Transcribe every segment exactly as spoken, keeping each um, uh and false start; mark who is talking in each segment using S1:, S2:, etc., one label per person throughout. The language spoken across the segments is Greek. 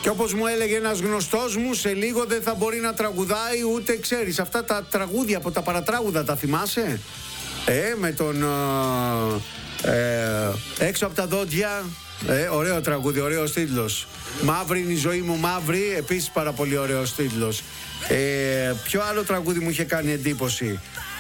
S1: Και όπως μου έλεγε ένας γνωστός μου, σε λίγο δεν θα μπορεί να τραγουδάει ούτε, ξέρεις, αυτά τα τραγούδια από τα παρατράγουδα, τα θυμάσαι? Ε, με τον ε, έξω από τα δόντια. Ε, ωραίο τραγούδι, ωραίος τίτλος. Μαύρη είναι η ζωή μου μαύρη, επίσης πάρα πολύ ωραίος τίτλος. Ε, ποιο άλλο τραγούδι μου είχε κάνει εντύπωση?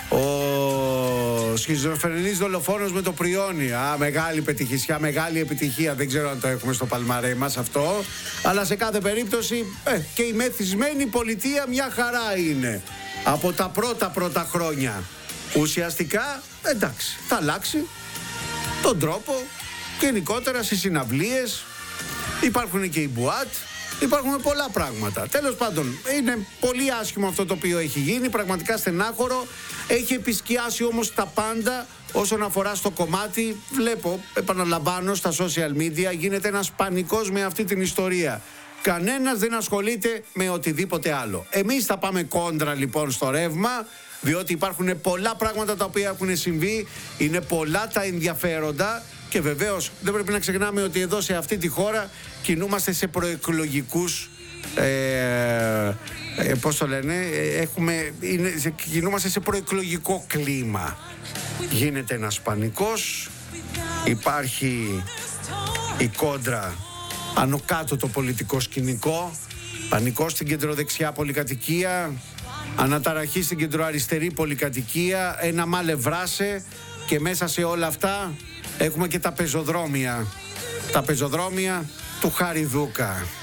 S1: Ο σχιζοφρενής δολοφόνος με το Πριόνι. Α, μεγάλη πετυχησιά, μεγάλη επιτυχία. Δεν ξέρω αν το έχουμε στο παλμαρέ μας αυτό. Αλλά σε κάθε περίπτωση ε, και η μεθυσμένη πολιτεία μια χαρά είναι. Από τα πρώτα πρώτα χρόνια. Ουσιαστικά, εντάξει, θα αλλάξει τον τρόπο. Γενικότερα στις συναυλίες υπάρχουν και οι μπουάτ, υπάρχουν πολλά πράγματα. Τέλος πάντων, είναι πολύ άσχημο αυτό το οποίο έχει γίνει, πραγματικά στενάχωρο. Έχει επισκιάσει όμως τα πάντα όσον αφορά στο κομμάτι. Βλέπω, επαναλαμβάνω, στα social media γίνεται ένας πανικός με αυτή την ιστορία. Κανένας δεν ασχολείται με οτιδήποτε άλλο. Εμείς θα πάμε κόντρα λοιπόν στο ρεύμα, διότι υπάρχουν πολλά πράγματα τα οποία έχουν συμβεί, είναι πολλά τα ενδιαφέροντα. Και βεβαίως δεν πρέπει να ξεχνάμε ότι εδώ σε αυτή τη χώρα κινούμαστε σε προεκλογικούς, ε, ε, πώς το λένε, έχουμε, είναι, σε, κινούμαστε σε προεκλογικό κλίμα. Γίνεται ένας πανικός, υπάρχει η κόντρα άνω κάτω το πολιτικό σκηνικό, πανικός στην κεντροδεξιά πολυκατοικία, αναταραχή στην κεντροαριστερή πολυκατοικία, ένα μάλε βράσε και μέσα σε όλα αυτά έχουμε και τα πεζοδρόμια. Τα πεζοδρόμια του Χαριδούκα.